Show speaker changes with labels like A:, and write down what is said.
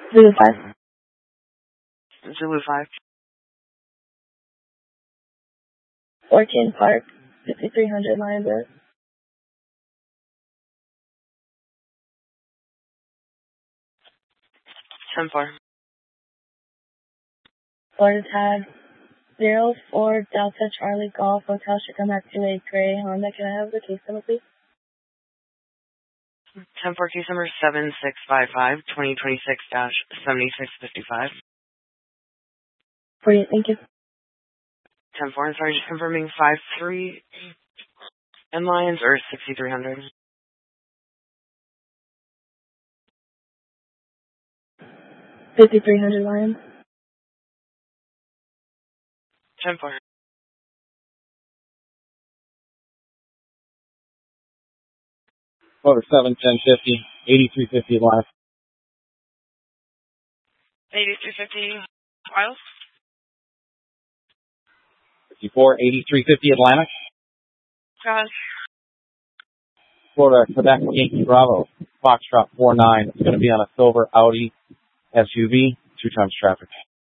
A: Zulu 5.
B: Zulu 5.
A: 14 Park, 5300 Lions Road.
B: 10-4.
A: Florida Tag 04 Delta Charlie Golf Hotel should come back to a gray Honda. Can I have the case number, please?
B: 10-4 case number 7655 2026-7655.
A: 48, thank you.
B: 10-4, sorry, just confirming 5-3 and Lions or 6300.
A: 5300 Lions.
B: 10-4.
C: Over 71050, 8350 left.
B: 8350 Miles.
C: 54, 8350 Atlantic.
B: God.
C: Florida, Quebec, Yankee Bravo, Foxtrot 49. It's going to be on a silver Audi SUV, 2 times traffic.